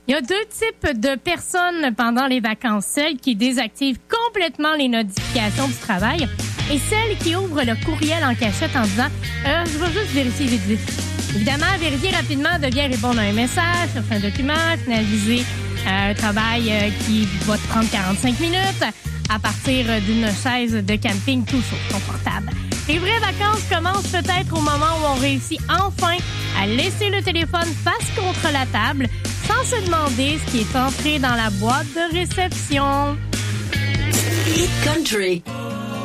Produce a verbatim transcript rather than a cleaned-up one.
Il y a deux types de personnes pendant les vacances. Celles qui désactivent complètement les notifications du travail et celles qui ouvrent le courriel en cachette en disant euh, « Je vais juste vérifier vite vite ». Évidemment, vérifier rapidement devient répondre à un message, chercher un document, finaliser euh, un travail euh, qui va te prendre quarante-cinq minutes à partir d'une chaise de camping tout chaud, confortable. Les vraies vacances commencent peut-être au moment où on réussit enfin à laisser le téléphone face contre la table sans se demander ce qui est entré dans la boîte de réception. Hit Country.